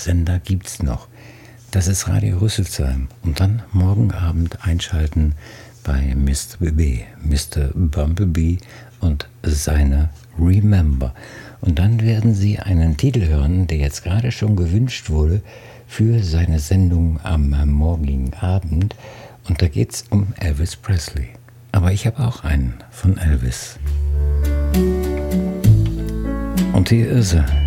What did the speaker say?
Sender gibt's noch. Das ist Radio Rüsselsheim. Und dann morgen Abend einschalten bei Mr. Bumblebee und seine Remember. Und dann werden Sie einen Titel hören, der jetzt gerade schon gewünscht wurde für seine Sendung am morgigen Abend. Und da geht's um Elvis Presley. Aber ich habe auch einen von Elvis. Und hier ist er.